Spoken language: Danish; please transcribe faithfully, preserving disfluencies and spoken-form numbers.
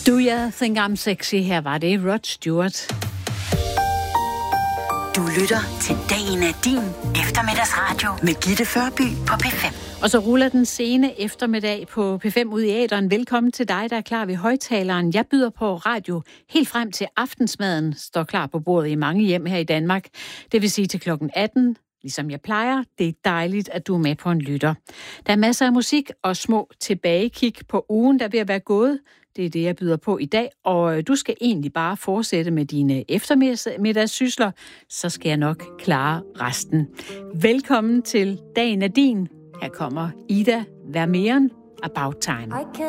Do you think I'm sexy? Her var det Rod Stewart. Du lytter til Dagen er din eftermiddagsradio med Gitte Førby på P fem. Og så ruller den sene eftermiddag på P fem ud i æteren. Velkommen til dig, der er klar ved højtaleren. Jeg byder på radio helt frem til aftensmaden, står klar på bordet i mange hjem her i Danmark. Det vil sige til klokken atten, ligesom jeg plejer. Det er dejligt, at du er med på en lytter. Der er masser af musik og små tilbagekig på ugen, der er ved at være gået. Det er det, jeg byder på i dag, og du skal egentlig bare fortsætte med dine eftermiddagssysler, så skal jeg nok klare resten. Velkommen til Dagen er din. Her kommer Ida Vermeeren, About Time.